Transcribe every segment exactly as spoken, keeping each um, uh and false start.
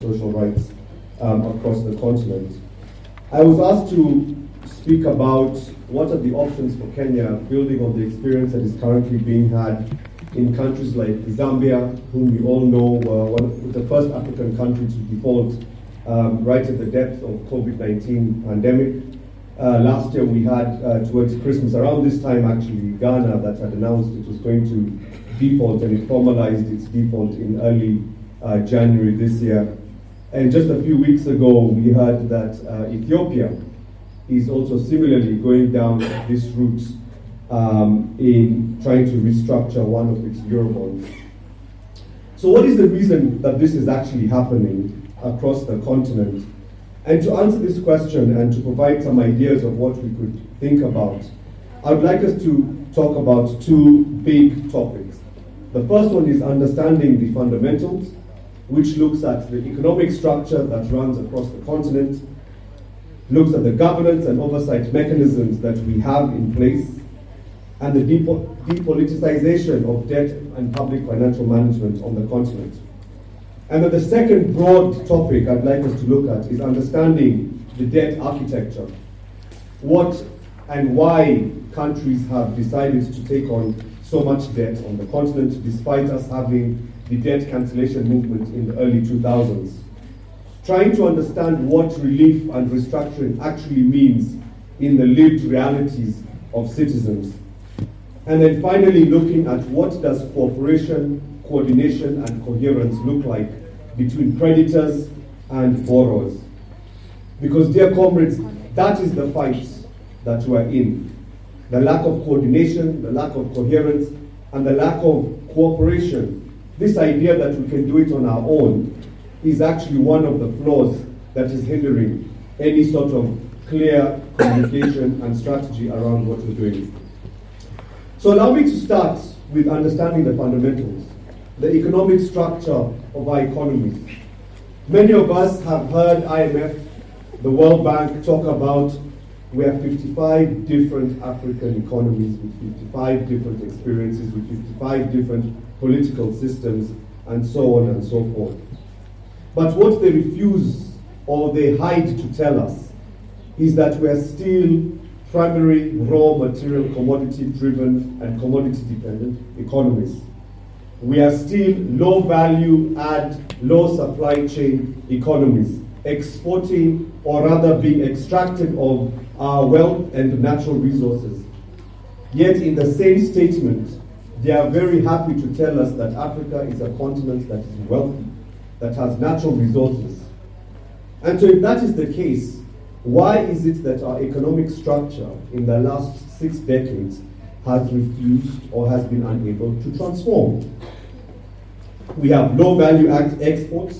social rights um, across the continent. I was asked to speak about what are the options for Kenya, building on the experience that is currently being had in countries like Zambia, whom we all know were one of the first African country to default um, right at the depth of COVID nineteen pandemic. Uh, last year we had, uh, towards Christmas, around this time actually, Ghana that had announced it was going to default, and it formalized its default in early uh, January this year. And just a few weeks ago we heard that uh, Ethiopia is also similarly going down this route um, in trying to restructure one of its Eurobonds. So what is the reason that this is actually happening across the continent? And to answer this question and to provide some ideas of what we could think about, I would like us to talk about two big topics. The first one is understanding the fundamentals, which looks at the economic structure that runs across the continent, looks at the governance and oversight mechanisms that we have in place, and the depo- depoliticization of debt and public financial management on the continent. And then the second broad topic I'd like us to look at is understanding the debt architecture. What and why countries have decided to take on so much debt on the continent, despite us having the debt cancellation movement in the early two thousands. Trying to understand what relief and restructuring actually means in the lived realities of citizens. And then finally looking at what does cooperation, coordination and coherence look like between creditors and borrowers. Because dear comrades, that is the fight that we're in. The lack of coordination, the lack of coherence, and the lack of cooperation. This idea that we can do it on our own is actually one of the flaws that is hindering any sort of clear communication and strategy around what we're doing. So allow me to start with understanding the fundamentals, the economic structure of our economies. Many of us have heard I M F, the World Bank talk about we have fifty-five different African economies with fifty-five different experiences, with fifty-five different political systems, and so on and so forth. But what they refuse or they hide to tell us is that we are still primary raw material commodity driven and commodity dependent economies. We are still low value add, low supply chain economies, exporting or rather being extracted of our wealth and natural resources. Yet in the same statement, they are very happy to tell us that Africa is a continent that is wealthy, that has natural resources. And so if that is the case, why is it that our economic structure in the last six decades has refused or has been unable to transform? We have low value exports.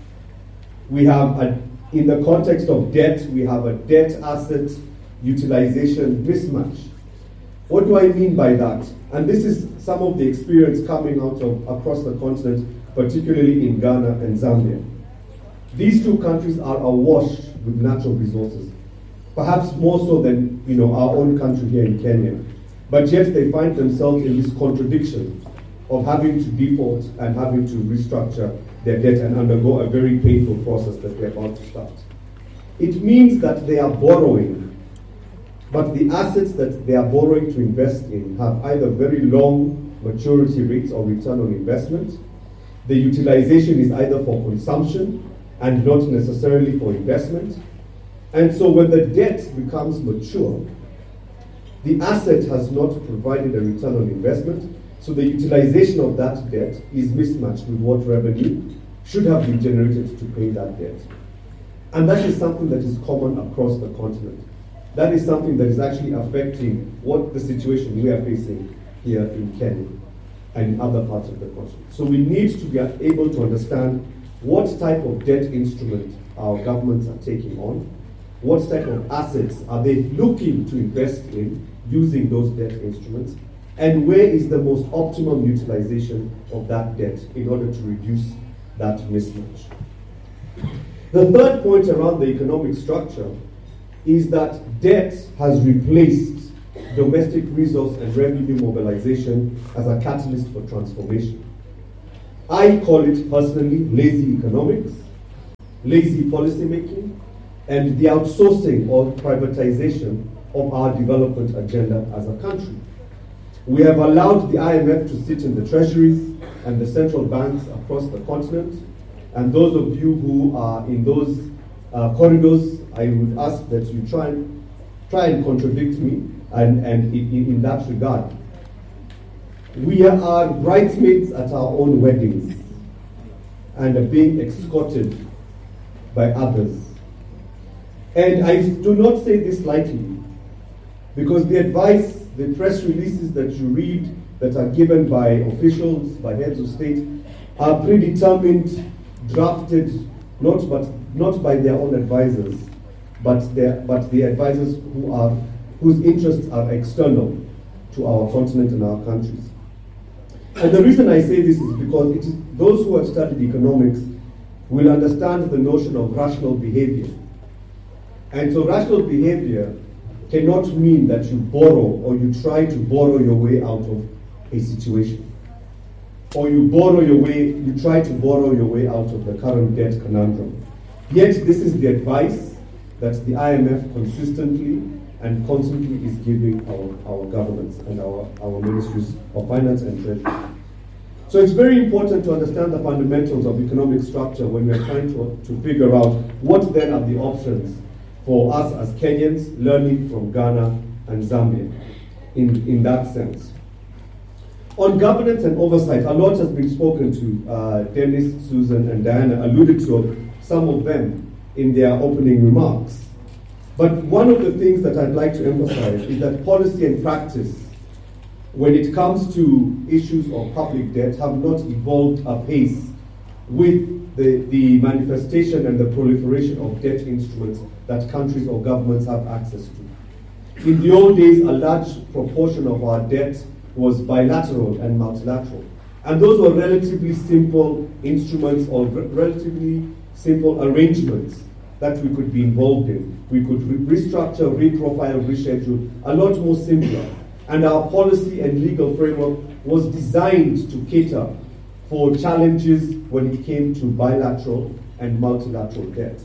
We have, a, in the context of debt, we have a debt asset utilization mismatch. What do I mean by that? And this is some of the experience coming out of across the continent, particularly in Ghana and Zambia. These two countries are awash with natural resources, perhaps more so than you know our own country here in Kenya. But yet they find themselves in this contradiction of having to default and having to restructure their debt and undergo a very painful process that they're about to start. It means that they are borrowing, but the assets that they are borrowing to invest in have either very long maturity rates or return on investment. The utilization is either for consumption and not necessarily for investment. And so when the debt becomes mature, the asset has not provided a return on investment, so the utilization of that debt is mismatched with what revenue should have been generated to pay that debt. And that is something that is common across the continent. That is something that is actually affecting what the situation we are facing here in Kenya and in other parts of the continent. So we need to be able to understand what type of debt instrument our governments are taking on, what type of assets are they looking to invest in using those debt instruments, and where is the most optimum utilization of that debt in order to reduce that mismatch. The third point around the economic structure is that debt has replaced domestic resource and revenue mobilization as a catalyst for transformation. I call it personally lazy economics, lazy policymaking, and the outsourcing or privatization of our development agenda as a country. We have allowed the I M F to sit in the treasuries and the central banks across the continent. And those of you who are in those uh, corridors, I would ask that you try and, try and contradict me and, and in, in that regard. We are bridesmaids at our own weddings and are being escorted by others. And I do not say this lightly, because the advice, the press releases that you read that are given by officials, by heads of state, are predetermined, drafted, not but not by their own advisors, but their but the advisors who are whose interests are external to our continent and our countries. And the reason I say this is because it is those who have studied economics will understand the notion of rational behavior. And so rational behavior cannot mean that you borrow or you try to borrow your way out of a situation. Or you borrow your way, you try to borrow your way out of the current debt conundrum. Yet this is the advice that the I M F consistently and constantly is giving our, our governments and our, our ministries of finance and treasury. So it's very important to understand the fundamentals of economic structure when we're trying to, to figure out what then are the options for us as Kenyans learning from Ghana and Zambia in, in that sense. On governance and oversight, a lot has been spoken to. Uh, Dennis, Susan, and Diana alluded to some of them in their opening remarks. But one of the things that I'd like to emphasize is that policy and practice, when it comes to issues of public debt, have not evolved apace with the, the manifestation and the proliferation of debt instruments that countries or governments have access to. In the old days, a large proportion of our debt was bilateral and multilateral. And those were relatively simple instruments or re- relatively simple arrangements that we could be involved in. We could re- restructure, reprofile, reschedule, a lot more simpler. And our policy and legal framework was designed to cater for challenges when it came to bilateral and multilateral debt.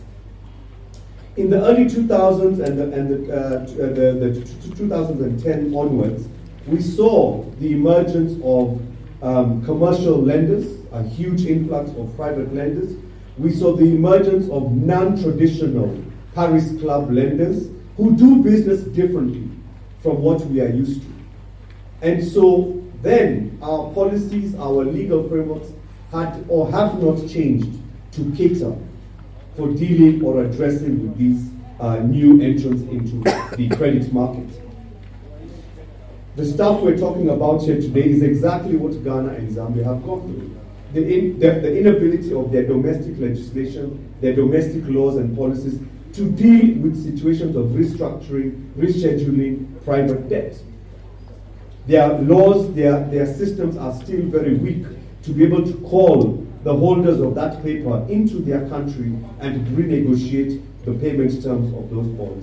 In the early two thousands and the, and the, uh, the, the twenty ten onwards, we saw the emergence of um, commercial lenders, a huge influx of private lenders. We saw the emergence of non-traditional Paris Club lenders who do business differently from what we are used to. And so then our policies, our legal frameworks had or have not changed to cater for dealing or addressing with these uh, new entrants into the credit market. The stuff we're talking about here today is exactly what Ghana and Zambia have gone through. The, in, the, the inability of their domestic legislation, their domestic laws and policies to deal with situations of restructuring, rescheduling private debt. Their laws, their, their systems are still very weak to be able to call the holders of that paper into their country and renegotiate the payment terms of those bonds.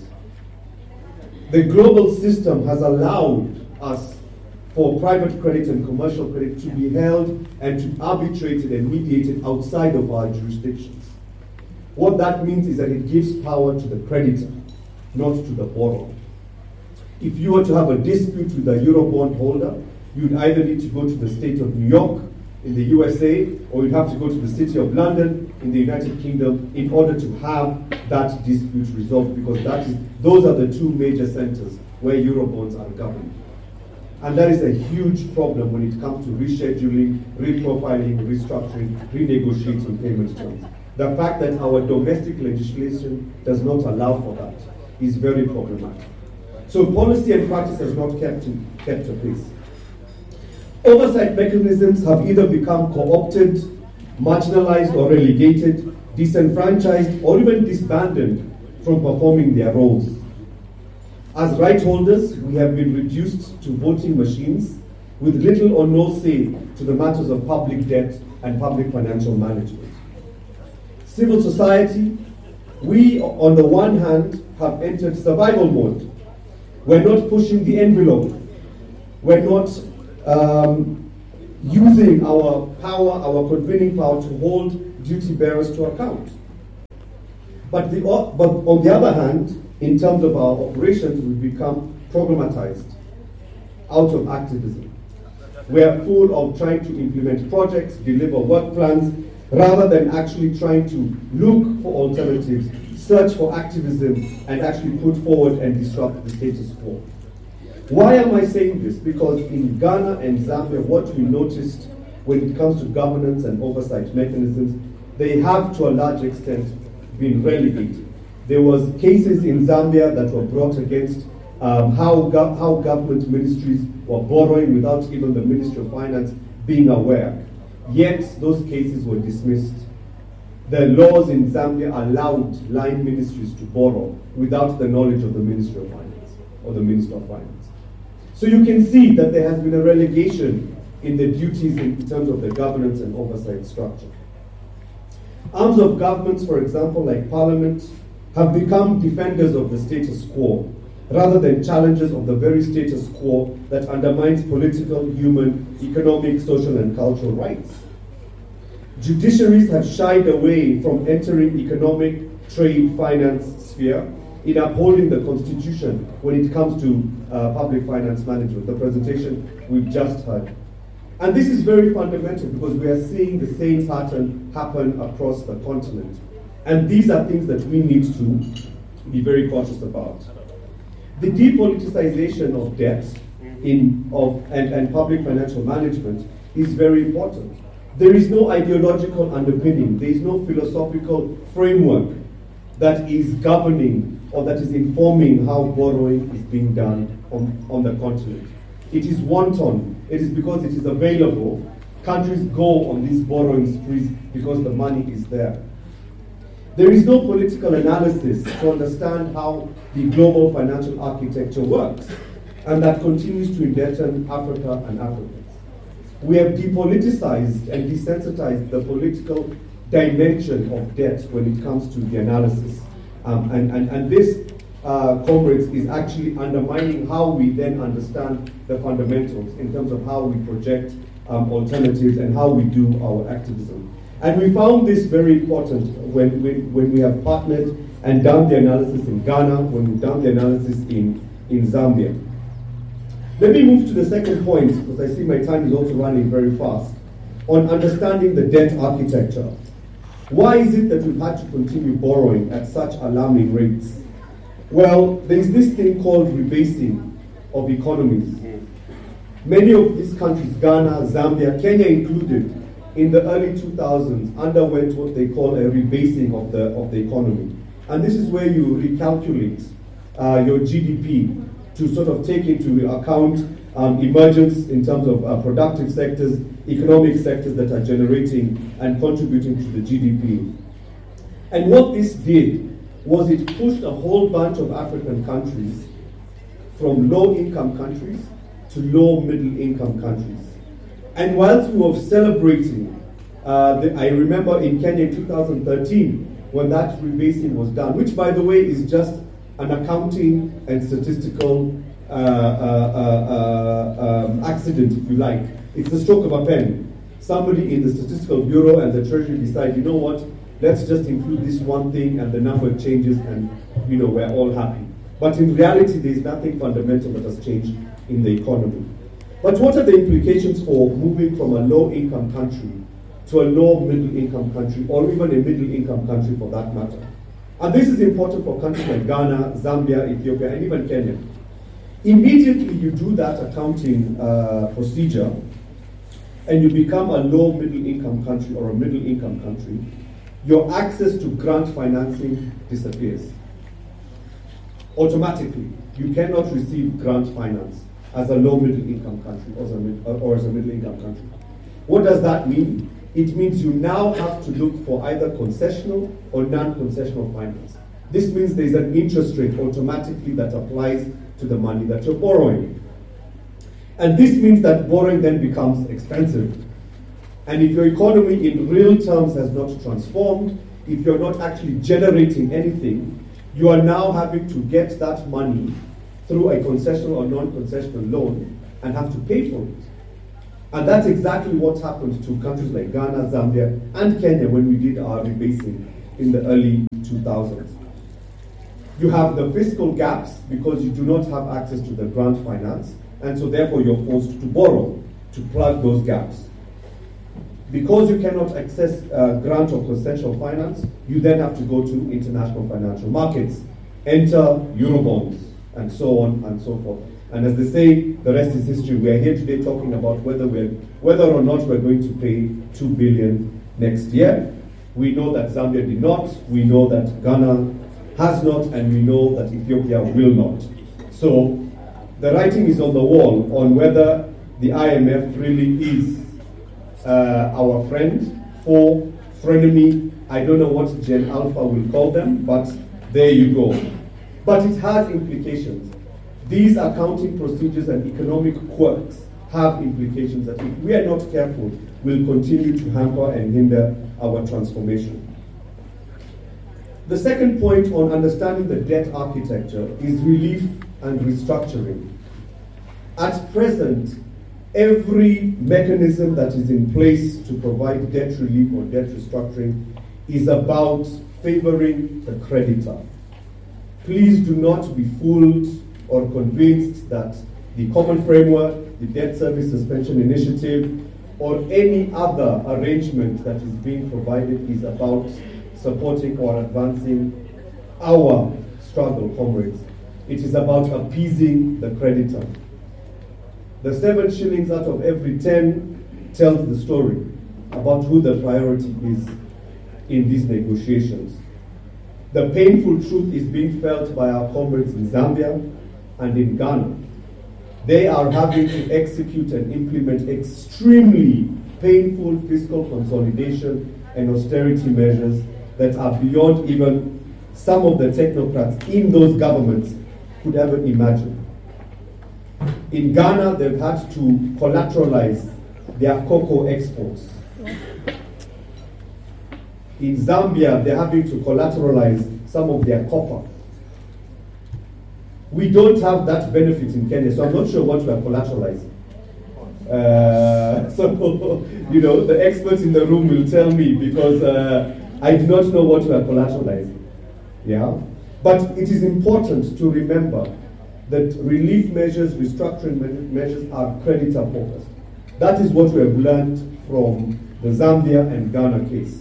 The global system has allowed us for private credit and commercial credit to be held and to be arbitrated and mediated outside of our jurisdictions. What that means is that it gives power to the creditor, not to the borrower. If you were to have a dispute with a Eurobond holder, you'd either need to go to the state of New York in the U S A, or you'd have to go to the city of London in the United Kingdom in order to have that dispute resolved, because that is, those are the two major centers where Eurobonds are governed. And that is a huge problem when it comes to rescheduling, reprofiling, restructuring, renegotiating payment terms. The fact that our domestic legislation does not allow for that is very problematic. So policy and practice has not kept, kept pace. Oversight mechanisms have either become co-opted, marginalized or relegated, disenfranchised or even disbanded from performing their roles. As right holders, we have been reduced to voting machines with little or no say to the matters of public debt and public financial management. Civil society, we on the one hand have entered survival mode. We're not pushing the envelope. We're not um, using our power, our convening power to hold duty bearers to account. But, the, but on the other hand, in terms of our operations, we've become programmatized out of activism. We are full of trying to implement projects, deliver work plans, rather than actually trying to look for alternatives, search for activism, and actually put forward and disrupt the status quo. Why am I saying this? Because in Ghana and Zambia, what we noticed when it comes to governance and oversight mechanisms, they have to a large extent been relegated. There was cases in Zambia that were brought against um, how, go- how government ministries were borrowing without even the Ministry of Finance being aware. Yet those cases were dismissed. The laws in Zambia allowed line ministries to borrow without the knowledge of the Ministry of Finance or the Minister of Finance. So you can see that there has been a relegation in the duties in terms of the governance and oversight structure. Arms of governments, for example, like Parliament, have become defenders of the status quo rather than challengers of the very status quo that undermines political, human, economic, social, and cultural rights. Judiciaries have shied away from entering economic, trade, finance sphere in upholding the constitution when it comes to uh, public finance management, the presentation we've just heard. And this is very fundamental because we are seeing the same pattern happen across the continent. And these are things that we need to be very cautious about. The depoliticization of debt in, of, and, and public financial management is very important. There is no ideological underpinning, there is no philosophical framework that is governing or that is informing how borrowing is being done on, on the continent. It is wanton. It is because it is available. Countries go on these borrowing sprees because the money is there. There is no political analysis to understand how the global financial architecture works, and that continues to indetten Africa and Africans. We have depoliticized and desensitized the political dimension of debt when it comes to the analysis. Um, and, and, and this, uh, comrades, is actually undermining how we then understand the fundamentals in terms of how we project um, alternatives and how we do our activism. And we found this very important when, when, when we have partnered and done the analysis in Ghana, when we've done the analysis in, in Zambia. Let me move to the second point, because I see my time is also running very fast, on understanding the debt architecture. Why is it that we've had to continue borrowing at such alarming rates? Well, there's this thing called rebasing of economies. Many of these countries, Ghana, Zambia, Kenya included, in the early two thousands underwent what they call a rebasing of the, of the economy. And this is where you recalculate uh, your G D P to sort of take into account um, emergence in terms of uh, productive sectors, economic sectors that are generating and contributing to the G D P. And what this did was it pushed a whole bunch of African countries from low-income countries to low-middle-income countries. And whilst we were celebrating, uh, the, I remember in Kenya in two thousand thirteen, when that rebasing was done, which by the way is just an accounting and statistical uh, uh, uh, uh, um, accident, if you like. It's the stroke of a pen. Somebody in the Statistical Bureau and the Treasury decide, you know what, let's just include this one thing and the number changes and, you know, we're all happy. But in reality, there's nothing fundamental that has changed in the economy. But what are the implications for moving from a low-income country to a low-middle-income country, or even a middle-income country for that matter? And this is important for countries like Ghana, Zambia, Ethiopia, and even Kenya. Immediately you do that accounting uh, procedure, and you become a low-middle-income country or a middle-income country, your access to grant financing disappears. Automatically, you cannot receive grant finance as a low-middle-income country or as a, mid, or as a middle-income country. What does that mean? It means you now have to look for either concessional or non-concessional finance. This means there's an interest rate automatically that applies to the money that you're borrowing. And this means that borrowing then becomes expensive. And if your economy in real terms has not transformed, if you're not actually generating anything, you are now having to get that money through a concessional or non-concessional loan and have to pay for it. And that's exactly what happened to countries like Ghana, Zambia, and Kenya when we did our rebasing in the early two thousands. You have the fiscal gaps because you do not have access to the grant finance, and so therefore you're forced to borrow to plug those gaps. Because you cannot access uh, grant or concessional finance, you then have to go to international financial markets, enter Eurobonds, and so on and so forth. And as they say, the rest is history. We are here today talking about whether we're, whether or not we're going to pay two billion next year. We know that Zambia did not. We know that Ghana has not, and we know that Ethiopia will not. So the writing is on the wall on whether the I M F really is uh, our friend, foe, frenemy. I don't know what Gen Alpha will call them, but there you go. But it has implications. These accounting procedures and economic quirks have implications that if we are not careful, will continue to hamper and hinder our transformation. The second point on understanding the debt architecture is relief and restructuring. At present, every mechanism that is in place to provide debt relief or debt restructuring is about favoring the creditor. Please do not be fooled or convinced that the Common Framework, the Debt Service Suspension Initiative, or any other arrangement that is being provided is about supporting or advancing our struggle, comrades. It is about appeasing the creditor. The seven shillings out of every ten tells the story about who the priority is in these negotiations. The painful truth is being felt by our comrades in Zambia and in Ghana. They are having to execute and implement extremely painful fiscal consolidation and austerity measures that are beyond even some of the technocrats in those governments could ever imagine. In Ghana, they've had to collateralize their cocoa exports. In Zambia, they're having to collateralize some of their copper. We don't have that benefit in Kenya, so I'm not sure what we are collateralizing. Uh, so, you know, the experts in the room will tell me because uh, I do not know what we are collateralizing. Yeah? But it is important to remember that relief measures, restructuring me- measures are creditor focused. That is what we have learned from the Zambia and Ghana case.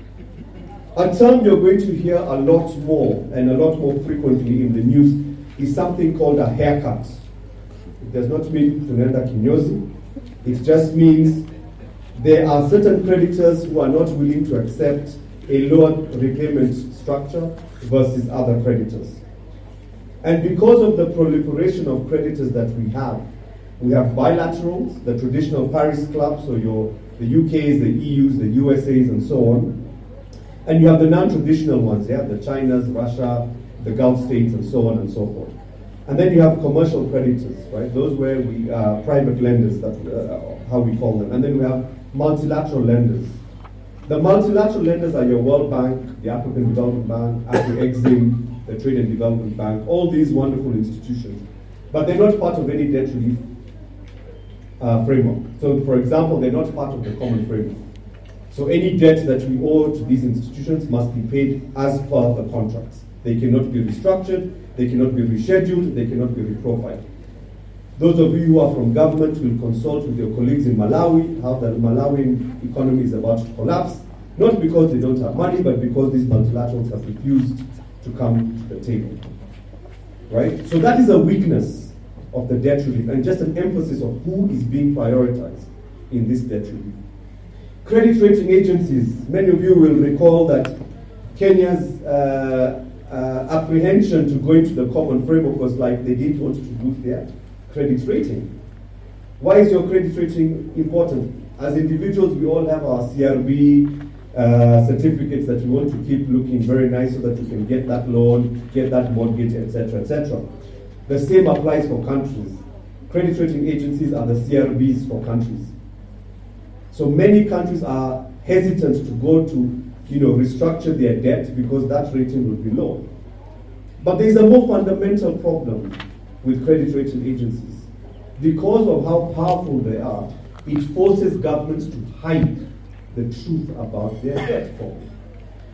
A term you're going to hear a lot more and a lot more frequently in the news is something called a haircut. It does not mean tunaenda kinyozi. It just means there are certain creditors who are not willing to accept a lower repayment structure versus other creditors. And because of the proliferation of creditors that we have, we have bilaterals, the traditional Paris Club, so your the U Ks, the E Us, the U S As, and so on. And you have the non-traditional ones, yeah, the Chinas, Russia, the Gulf states, and so on and so forth. And then you have commercial creditors, right? Those where we uh, private lenders, that uh, how we call them. And then we have multilateral lenders. The multilateral lenders are your World Bank, the African Development Bank, Afro-Exim, the Trade and Development Bank, all these wonderful institutions. But they're not part of any debt relief uh, framework. So, for example, they're not part of the Common Framework. So any debt that we owe to these institutions must be paid as per the contracts. They cannot be restructured, they cannot be rescheduled, they cannot be reprofiled. Those of you who are from government will consult with your colleagues in Malawi, how the Malawian economy is about to collapse, not because they don't have money, but because these multilaterals have refused to come to the table. Right? So that is a weakness of the debt relief, and just an emphasis of who is being prioritized in this debt relief. Credit rating agencies, many of you will recall that Kenya's uh, uh, apprehension to go into the Common Framework was like they didn't want to boost their credit rating. Why is your credit rating important? As individuals, we all have our C R B uh, certificates that we want to keep looking very nice so that we can get that loan, get that mortgage, et cetera, et cetera. The same applies for countries. Credit rating agencies are the C R Bs for countries. So many countries are hesitant to go to, you know, restructure their debt because that rating will be low. But there is a more fundamental problem with credit rating agencies. Because of how powerful they are, it forces governments to hide the truth about their debt problem.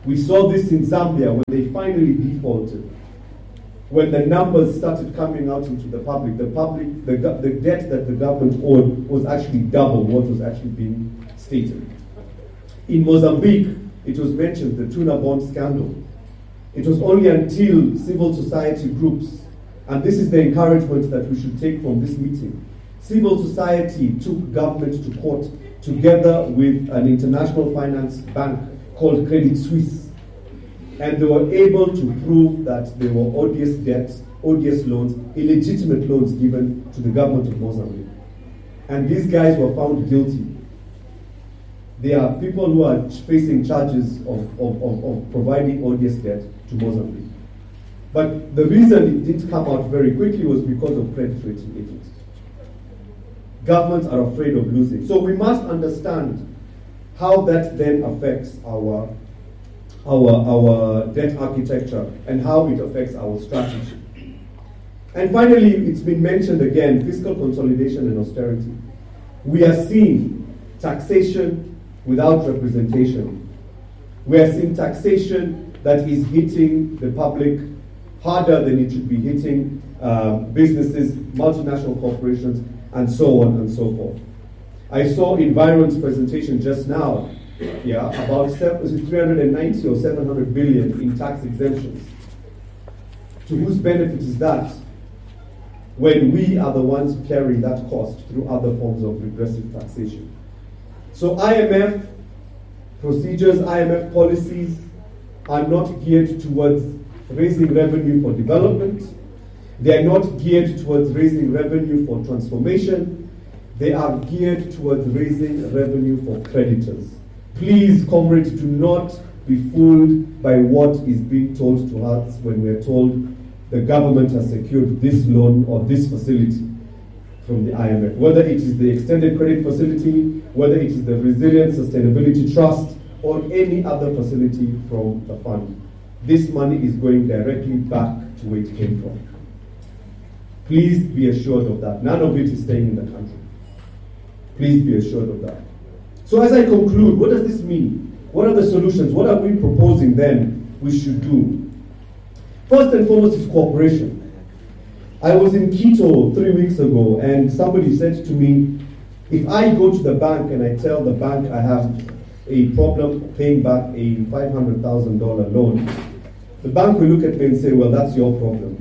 We saw this in Zambia when they finally defaulted. When the numbers started coming out into the public, the public, the, the debt that the government owed was actually double what was actually being stated. In Mozambique, it was mentioned, the tuna bond scandal. It was only until civil society groups, and this is the encouragement that we should take from this meeting, civil society took government to court together with an international finance bank called Credit Suisse. And they were able to prove that there were odious debts, odious loans, illegitimate loans given to the government of Mozambique. And these guys were found guilty. They are people who are facing charges of, of, of, of providing odious debt to Mozambique. But the reason it didn't come out very quickly was because of credit rating agencies. Governments are afraid of losing. So we must understand how that then affects our Our, our debt architecture and how it affects our strategy. And finally, it's been mentioned again, fiscal consolidation and austerity. We are seeing taxation without representation. We are seeing taxation that is hitting the public harder than it should be hitting uh, businesses, multinational corporations, and so on and so forth. I saw Environ's presentation just now, yeah, about seven, was it three hundred ninety or seven hundred billion in tax exemptions. To whose benefit is that when we are the ones carrying that cost through other forms of regressive taxation? So I M F procedures, I M F policies are not geared towards raising revenue for development. They are not geared towards raising revenue for transformation. They are geared towards raising revenue for creditors. Please, comrades, do not be fooled by what is being told to us when we are told the government has secured this loan or this facility from the I M F. Whether it is the extended credit facility, whether it is the Resilient Sustainability Trust, or any other facility from the fund. This money is going directly back to where it came from. Please be assured of that. None of it is staying in the country. Please be assured of that. So as I conclude, what does this mean? What are the solutions? What are we proposing then we should do? First and foremost is cooperation. I was in Quito three weeks ago and somebody said to me, if I go to the bank and I tell the bank I have a problem paying back a five hundred thousand dollars loan, the bank will look at me and say, well, that's your problem.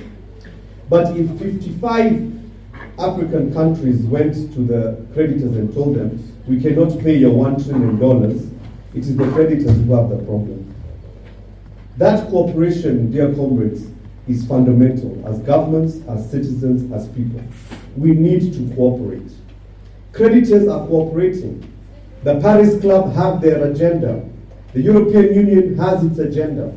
But if fifty-five African countries went to the creditors and told them, we cannot pay your one trillion dollars, it is the creditors who have the problem. That cooperation, dear comrades, is fundamental as governments, as citizens, as people. We need to cooperate. Creditors are cooperating. The Paris Club have their agenda. The European Union has its agenda.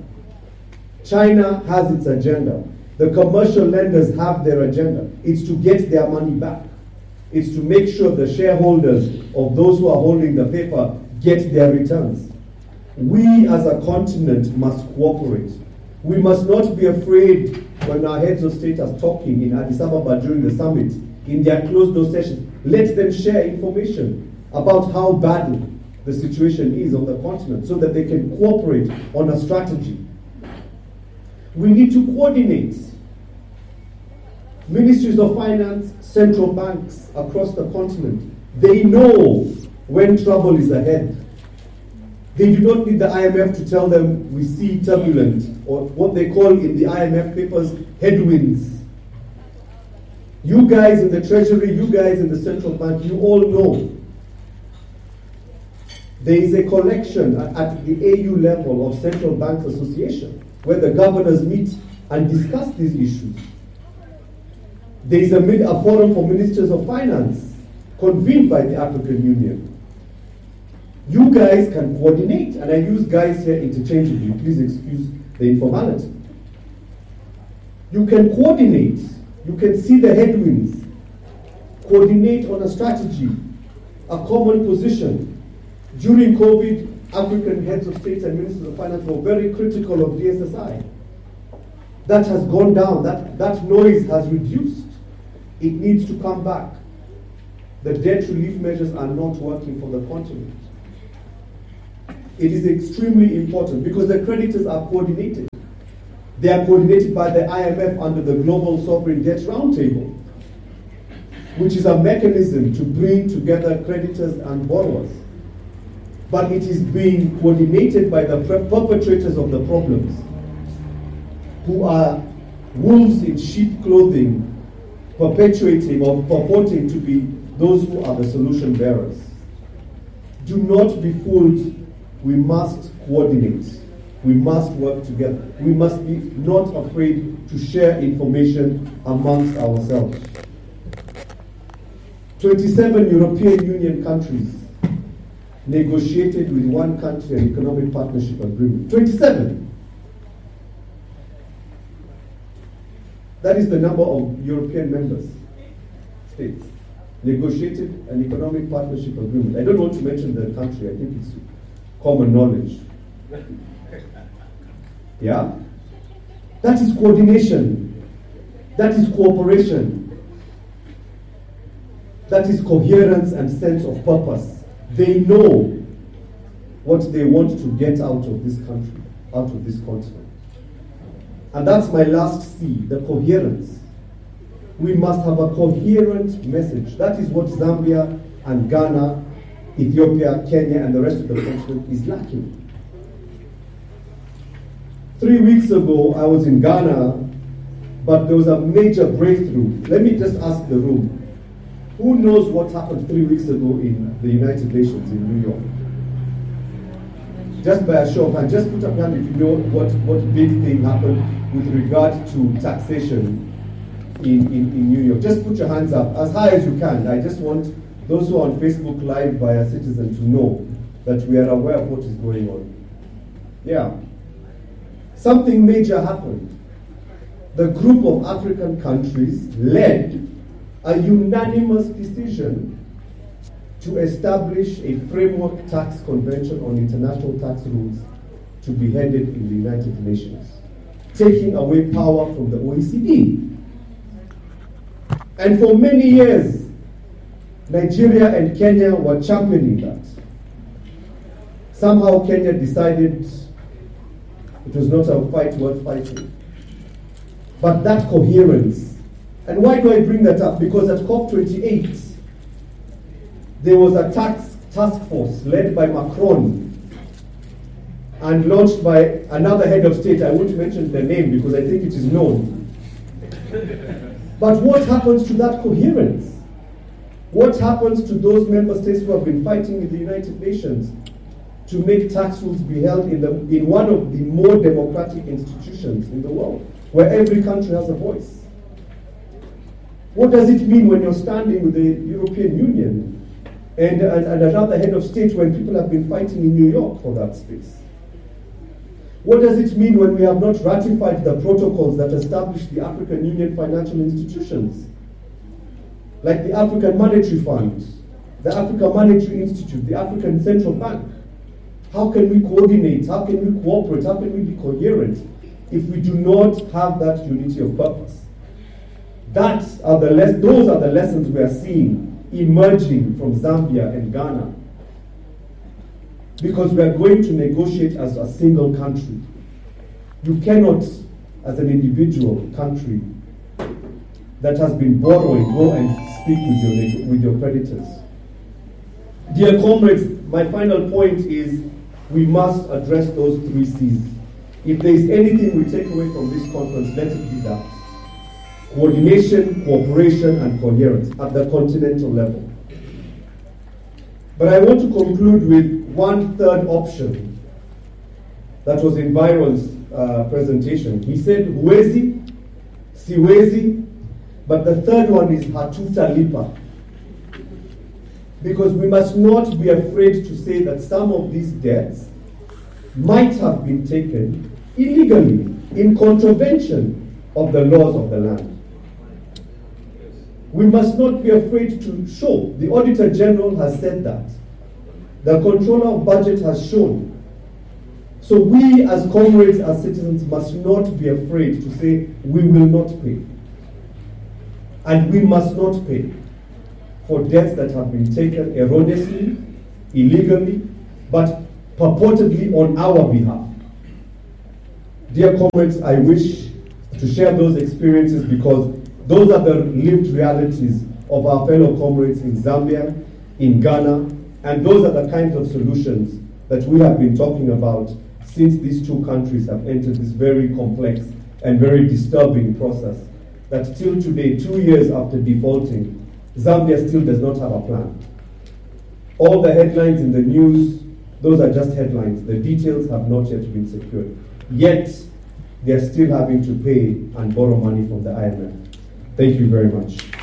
China has its agenda. The commercial lenders have their agenda. It's to get their money back. It's to make sure the shareholders of those who are holding the paper get their returns. We as a continent must cooperate. We must not be afraid when our heads of state are talking in Addis Ababa during the summit, in their closed door sessions. Let them share information about how bad the situation is on the continent so that they can cooperate on a strategy. We need to coordinate. Ministries of finance, central banks across the continent, they know when trouble is ahead. They do not need the I M F to tell them we see turbulent, or what they call in the I M F papers, headwinds. You guys in the Treasury, you guys in the central bank, you all know. There is a collection at the A U level of Central Banks Association where the governors meet and discuss these issues. There is a, a forum for ministers of finance convened by the African Union. You guys can coordinate, and I use guys here interchangeably, please excuse the informality. You can coordinate, you can see the headwinds, coordinate on a strategy, a common position. During COVID, African heads of state and ministers of finance were very critical of D S S I. That has gone down, that, that noise has reduced. It needs to come back. The debt relief measures are not working for the continent. it is extremely important because the creditors are coordinated. They are coordinated by the I M F under the Global Sovereign Debt Roundtable, which is a mechanism to bring together creditors and borrowers. But it is being coordinated by the perpetrators of the problems, who are wolves in sheep clothing, perpetuating or purporting to be those who are the solution bearers. Do not be fooled. We must coordinate. We must work together. We must be not afraid to share information amongst ourselves. twenty-seven European Union countries negotiated with one country an economic partnership agreement. twenty-seven. That is the number of European members, states, negotiated an economic partnership agreement. I don't want to mention the country, I think it's common knowledge. Yeah? That is coordination. That is cooperation. That is coherence and sense of purpose. They know what they want to get out of this country, out of this continent. And that's my last C, the coherence. We must have a coherent message. That is what Zambia and Ghana, Ethiopia, Kenya, and the rest of the continent is lacking. Three weeks ago, I was in Ghana, but there was a major breakthrough. Let me just ask the room. Who knows what happened three weeks ago in the United Nations in New York? Just by a show of hands, just put up your hand if you know what, what big thing happened with regard to taxation in, in, in New York. Just put your hands up as high as you can. I just want those who are on Facebook Live via Citizen to know that we are aware of what is going on. Yeah. Something major happened. The group of African countries led a unanimous decision to establish a framework tax convention on international tax rules to be headed in the United Nations, taking away power from the O E C D. And for many years, Nigeria and Kenya were championing that. Somehow Kenya decided it was not a fight worth fighting. But that coherence, and why do I bring that up? Because at COP twenty-eight, there was a tax task force led by Macron and launched by another head of state. I won't mention the name because I think it is known. But what happens to that coherence? What happens to those member states who have been fighting in the United Nations to make tax rules be held in, the, in one of the more democratic institutions in the world, where every country has a voice? What does it mean when you're standing with the European Union and, and, and another head of state when people have been fighting in New York for that space? What does it mean when we have not ratified the protocols that establish the African Union financial institutions, like the African Monetary Fund, the African Monetary Institute, the African Central Bank? How can we coordinate? How can we cooperate? How can we be coherent if we do not have that unity of purpose? That are the les- those are the lessons we are seeing emerging from Zambia and Ghana. Because we are going to negotiate as a single country. You cannot, as an individual country that has been borrowing, go and speak with your, with your creditors. Dear comrades, my final point is we must address those three C's. If there is anything we take away from this conference, let it be that. Coordination, cooperation, and coherence at the continental level. But I want to conclude with one third option that was in Byron's uh, presentation. He said, huwezi, siwezi, but the third one is hatutalipa. Because we must not be afraid to say that some of these debts might have been taken illegally, in contravention of the laws of the land. We must not be afraid to show. The Auditor General has said that. The Controller of Budget has shown. So we as comrades, as citizens, must not be afraid to say we will not pay. And we must not pay for debts that have been taken erroneously, illegally, but purportedly on our behalf. Dear comrades, I wish to share those experiences because those are the lived realities of our fellow comrades in Zambia, in Ghana, and those are the kinds of solutions that we have been talking about since these two countries have entered this very complex and very disturbing process that till today, two years after defaulting, Zambia still does not have a plan. All the headlines in the news, those are just headlines. The details have not yet been secured. Yet, they are still having to pay and borrow money from the I M F. Thank you very much.